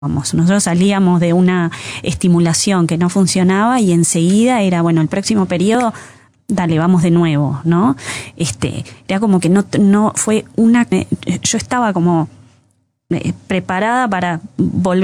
Nosotros salíamos de una estimulación que no funcionaba y enseguida era, bueno, el próximo periodo, dale, vamos de nuevo, ¿no? Era como que no fue yo estaba como preparada para volver